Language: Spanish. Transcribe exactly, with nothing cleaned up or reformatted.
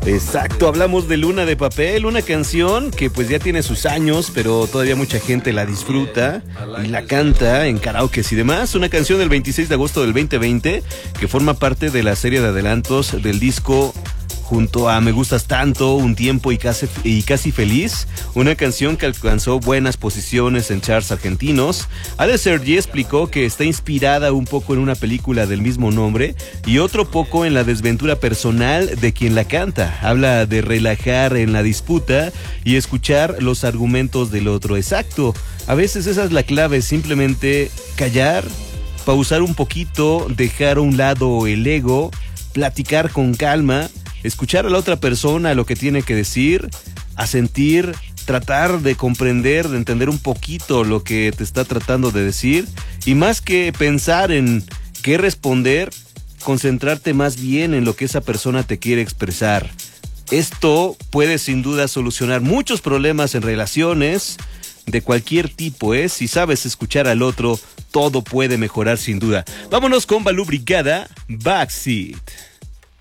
Exacto, hablamos de Luna de Papel, una canción que pues ya tiene sus años, pero todavía mucha gente la disfruta y la canta en karaokes y demás. Una canción del veintiséis de agosto del veinte veinte que forma parte de la serie de adelantos del disco junto a Me Gustas Tanto, Un Tiempo y Casi, y Casi Feliz, una canción que alcanzó buenas posiciones en charts argentinos. Ale Sergi explicó que está inspirada un poco en una película del mismo nombre y otro poco en la desventura personal de quien la canta. Habla de relajar en la disputa y escuchar los argumentos del otro. Exacto, a veces esa es la clave, simplemente callar, pausar un poquito, dejar a un lado el ego, platicar con calma, escuchar a la otra persona lo que tiene que decir, asentir, tratar de comprender, de entender un poquito lo que te está tratando de decir, y más que pensar en qué responder, concentrarte más bien en lo que esa persona te quiere expresar. Esto puede sin duda solucionar muchos problemas en relaciones de cualquier tipo, ¿eh? Si sabes escuchar al otro, todo puede mejorar sin duda. Vámonos con Balú Brigada, Backseat.